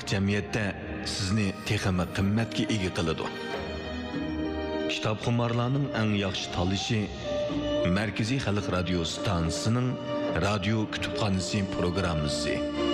jamiyatda sizni texmi qimmatga ega qiladi. Kitobxumarlarning eng yaxshi tanlashi Markaziy xalq radio stansiyasining radio kutubxonasi programmasi.